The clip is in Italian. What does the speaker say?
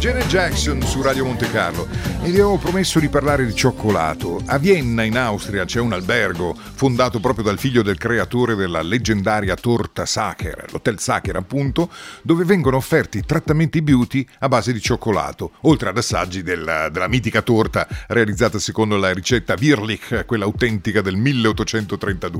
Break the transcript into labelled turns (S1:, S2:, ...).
S1: Janet Jackson su Radio Monte Carlo e vi avevo promesso di parlare di cioccolato. A Vienna, in Austria, c'è un albergo fondato proprio dal figlio del creatore della leggendaria torta Sacher, l'Hotel Sacher appunto, dove vengono offerti trattamenti beauty a base di cioccolato, oltre ad assaggi della mitica torta realizzata secondo la ricetta Wirlich, quella autentica del 1832.